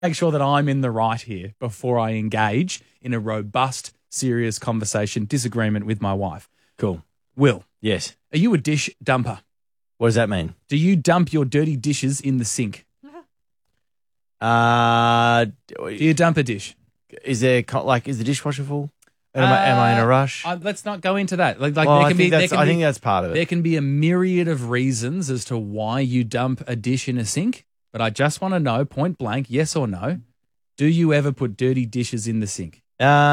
make sure that I'm in the right here before I engage in a robust, serious conversation, disagreement with my wife. Cool. Will, Yes. are you a dish dumper? What does that mean? Do you dump your dirty dishes in the sink? Do you dump a dish? Is there is the dishwasher full? Am I in a rush? Let's not go into that. Like Well, there I can think be. that's- I think that's part of it. There can be a myriad of reasons as to why you dump a dish in a sink. But I just want to know, point blank, yes or no, do you ever put dirty dishes in the sink?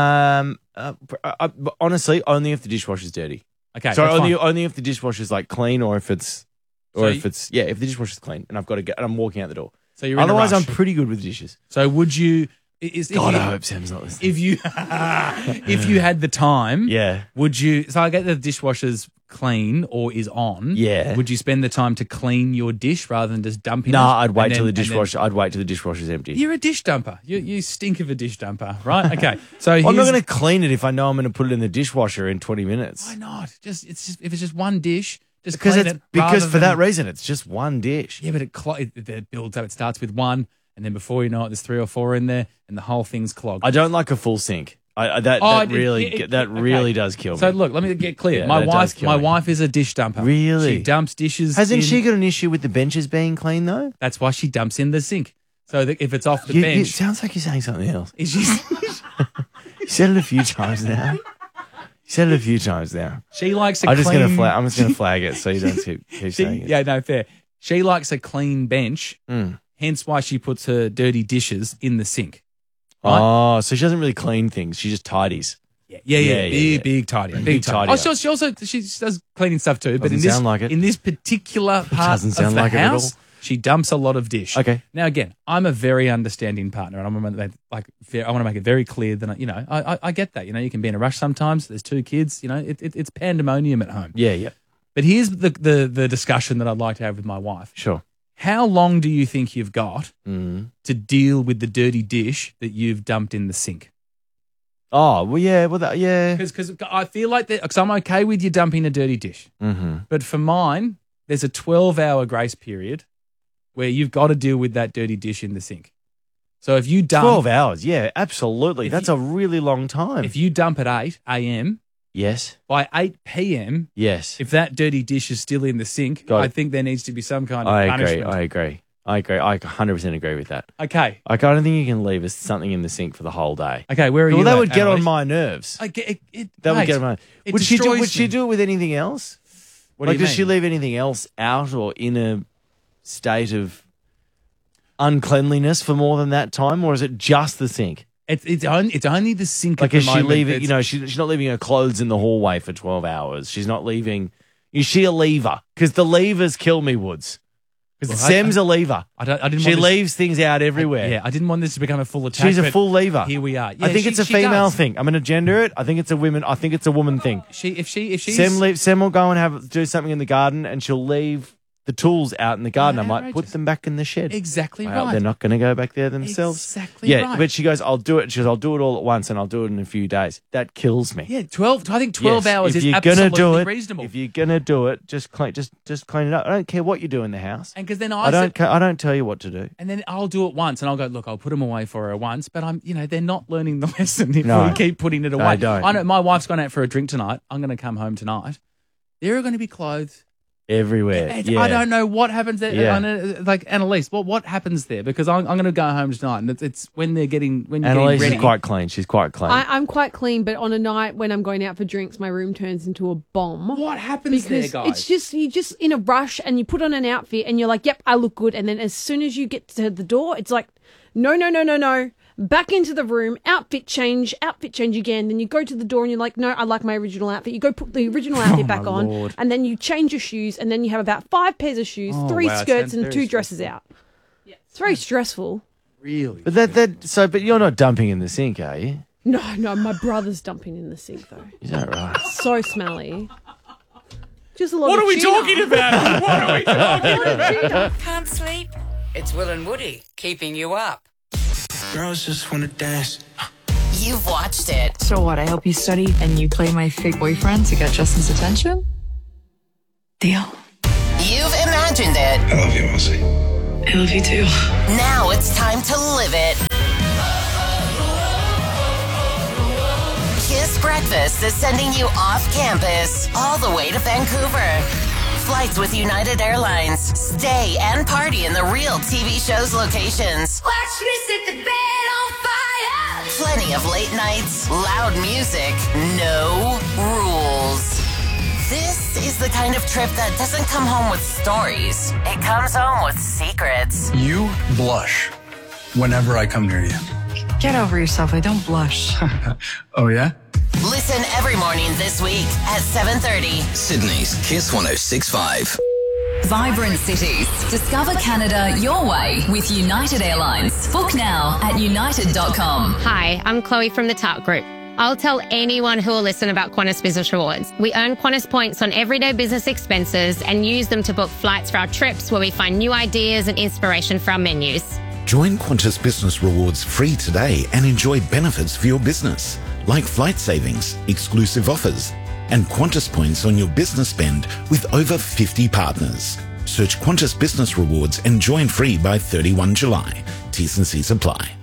Honestly, only if the dishwasher's dirty. Okay, So that's fine. only if the dishwasher's like clean, or if it's, if the dishwasher's clean and I've got to get, and I'm walking out the door. So you're in a Otherwise, I'm rush. pretty good with dishes. So would you? God, I hope Sam's not listening. If you if you had the time, Yeah. would you? So I get the dishwasher's clean or is on. Yeah. Would you spend the time to clean your dish rather than just dumping? No, it? I'd wait And till the then- and then- dishwasher. I'd wait till the dishwasher's empty. You're a dish dumper. You stink of a dish dumper, right? Okay. So I'm not here's- going to clean it if I know I'm going to put it in the dishwasher in 20 minutes. Why not? If it's just one dish, just Because clean it's it. because rather for that than- reason, it's just one dish. Yeah, but it builds up. It starts with one, and then before you know it, there's 3 or 4 in there, and the whole thing's clogged. I don't like a full sink. That really does kill me. So look, let me get clear. Yeah, my that does wife, kill my me. wife is a dish dumper. Really? She dumps dishes. Hasn't in- she got an issue with the benches being clean though? That's why she dumps in the sink. So that if it's off the It bench, sounds like you're saying something else. is she, You said it a few times now. she likes a I'm clean. just gonna flag it so you don't keep saying it. Yeah, no, fair. She likes a clean bench. Hence why she puts her dirty dishes in the sink. Right? Oh, so she doesn't really clean things. She just tidies. Yeah. Big tidy. Big tidy. Oh, she does cleaning stuff too, but Doesn't sound like it. in this particular part doesn't of sound the like it at house, all. she dumps a lot of dish. Okay. Now again, I'm a very understanding partner, and I want to make it very clear that I get that. You know, you can be in a rush sometimes. There's 2 kids. You know, it's pandemonium at home. Yeah. But here's the discussion that I'd like to have with my wife. Sure. How long do you think you've got to deal with the dirty dish that you've dumped in the sink? Oh, well, yeah. Well, yeah. Because I feel like because I'm okay with you dumping a dirty dish. Mm-hmm. But for mine, there's a 12-hour grace period where you've got to deal with that dirty dish in the sink. So if you dump 12 hours. Yeah, absolutely. That's a really long time. if you dump at 8 a.m., Yes. by 8 p.m., Yes. if that dirty dish is still in the sink, Got it. I think there needs to be some kind of I punishment. agree. I 100% agree with that. Okay. I don't think you can leave something in the sink for the whole day. Okay, where are you? Well, that at, would get on Annalise? my nerves. That That would get on my. It Would she destroys me. do it with anything else? What do you does she mean? leave anything else out or in a state of uncleanliness for more than that time, or is it just the sink? It's only the sink. Like, at is the she moment leaving? that's- You know, she's not leaving her clothes in the hallway for 12 hours. She's not leaving. Is she a leaver? Because the levers kill me, Woods. Because Well, Sam's a lever. I didn't. She want this, leaves things out everywhere. Yeah, I didn't want this to become a full attack. She's a but full lever. Here we are. I Yeah, think it's a she female does. thing. I'm going to gender it. I think it's a woman thing. If she's Sam will go and do something in the garden, and she'll leave the tools out in the garden. Oh, I might put outrageous. them back in the shed. exactly Well, right. they're not going to go back there themselves. Exactly Yeah, right. but she goes, I'll do it. She goes, I'll do it all at once, and I'll do it in a few days. That kills me. Yeah, 12. I think 12 Yes, hours if is you're gonna absolutely do it, reasonable. If you're gonna do it, just clean it up. I don't care what you do in the house. And because then I don't tell you what to do. and then I'll do it once, and I'll go, look, I'll put them away for her once, but they're not learning the lesson if No. we keep putting it away. don't. I know my wife's gone out for a drink tonight. I'm going to come home tonight. There are going to be clothes. Everywhere. Yeah. I don't know what happens there. Yeah. I know, like Annalise, what happens there? Because I'm going to go home tonight, and it's when you're getting Annalise ready. is quite clean. She's quite clean. I'm quite clean, but on a night when I'm going out for drinks, my room turns into a bomb. What happens there, Because guys? it's just you're just in a rush and you put on an outfit and you're like, yep, I look good. And then as soon as you get to the door, it's like, no. Back into the room, outfit change again. Then you go to the door and you're like, no, I like my original outfit. You go put the original outfit back on, Lord. and then you change your shoes, and then you have about 5 pairs of shoes, Oh, 3 wow, it skirts, sounds and very 2 dresses out. It's very stressful. really. but but you're not dumping in the sink, are you? No, my brother's dumping in the sink though. Is that right? So smelly. Just a lot What of are we tuna. talking about? What are we talking about? Can't sleep? It's Will and Woody keeping you up. Girls just wanna dance. You've watched it. So what? I help you study and you play my fake boyfriend to get Justin's attention? Deal. You've imagined it. I love you, Ozzy. I love you too. Now it's time to live it. Kiss Breakfast is sending you off campus all the way to Vancouver. Flights with United Airlines. Stay and party in the real TV show's locations. Watch me set the bed on fire. Plenty of late nights, loud music, no rules. This is the kind of trip that doesn't come home with stories. It comes home with secrets. You blush whenever I come near you. Get over yourself. I don't blush. Oh, yeah? Listen every morning this week at 7:30. Sydney's Kiss 106.5. Vibrant cities. Discover Canada your way with United Airlines. Book now at united.com. Hi, I'm Chloe from the Tart Group. I'll tell anyone who will listen about Qantas Business Rewards. We earn Qantas points on everyday business expenses and use them to book flights for our trips where we find new ideas and inspiration for our menus. Join Qantas Business Rewards free today and enjoy benefits for your business, like flight savings, exclusive offers, and Qantas points on your business spend with over 50 partners. Search Qantas Business Rewards and join free by 31 July. T's and C's apply.